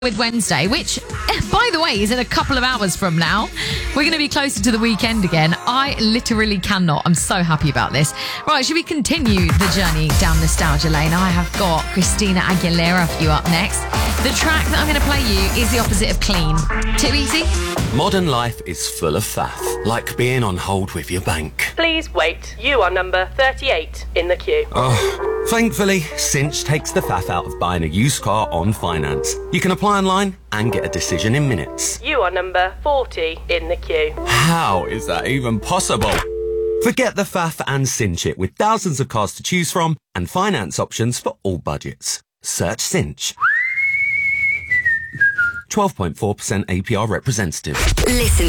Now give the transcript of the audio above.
with Wednesday, which, by the way, is in a couple of hours from now. We're going to be closer to the weekend again. I literally cannot. I'm so happy about this. Right, should we continue the journey down nostalgia lane? I have got Christina Aguilera for you up next. The track that I'm going to play you is the opposite of clean. Too easy? Modern life is full of faff, like being on hold with your bank. Please wait. You are number 38 in the queue. Oh, thankfully, Cinch takes the faff out of buying a used car on finance. You can apply online and get a decision in minutes. You are number 40 in the queue. How is that even possible? Forget the faff and Cinch it with thousands of cars to choose from and finance options for all budgets. Search Cinch. 12.4% APR representative. Listen